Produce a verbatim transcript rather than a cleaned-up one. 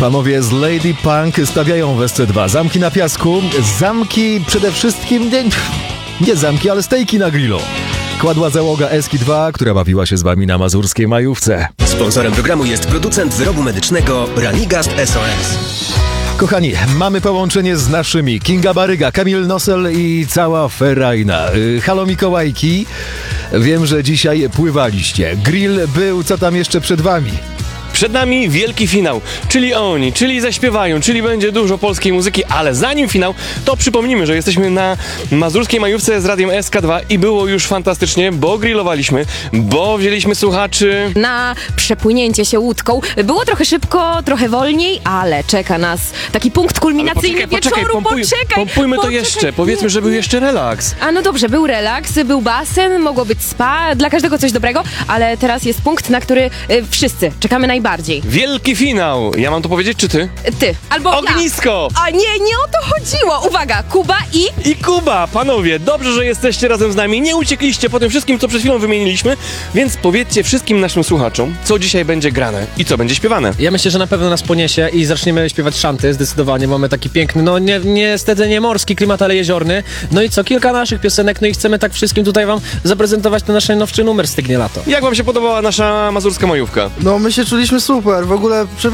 Panowie z Lady Punk stawiają w S C dwa zamki na piasku. Zamki przede wszystkim... Nie, nie zamki, ale stejki na grillu. Kładła załoga Eski dwa, która bawiła się z wami na mazurskiej majówce. Sponsorem programu jest producent wyrobu medycznego Ranigast S O S. Kochani, mamy połączenie z naszymi. Kinga Baryga, Kamil Nosel i cała ferajna. Yy, halo Mikołajki. Wiem, że dzisiaj pływaliście. Grill był, co tam jeszcze przed wami? Przed nami wielki finał, czyli oni, czyli zaśpiewają, czyli będzie dużo polskiej muzyki, ale zanim finał, to przypomnijmy, że jesteśmy na mazurskiej majówce z Radiem S K dwa i było już fantastycznie, bo grillowaliśmy, bo wzięliśmy słuchaczy na przepłynięcie się łódką. Było trochę szybko, trochę wolniej, ale czeka nas taki punkt kulminacyjny poczekaj, wieczoru. poczekaj, pompuj, poczekaj, pompujmy to poczekaj. jeszcze, powiedzmy, że był jeszcze relaks. A no dobrze, był relaks, był basen, mogło być spa, dla każdego coś dobrego, ale teraz jest punkt, na który y, wszyscy czekamy najbardziej. Wielki finał, ja mam to powiedzieć, czy ty? Ty, albo Ognisko! ja. A nie, nie o to chodziło. Uwaga, Kuba i... I Kuba, panowie, dobrze, że jesteście razem z nami, nie uciekliście po tym wszystkim, co przed chwilą wymieniliśmy, więc powiedzcie wszystkim naszym słuchaczom, co dzisiaj będzie grane i co będzie śpiewane. Ja myślę, że na pewno nas poniesie i zaczniemy śpiewać szanty, zdecydowanie. Mamy taki piękny, no nie, niestety nie morski klimat, ale jeziorny. No i co, kilka naszych piosenek, no i chcemy tak wszystkim tutaj wam zaprezentować ten nasz najnowszy numer Stygnie lato. Jak wam się podobała nasza mazurska majówka? No my się czuliśmy super, w ogóle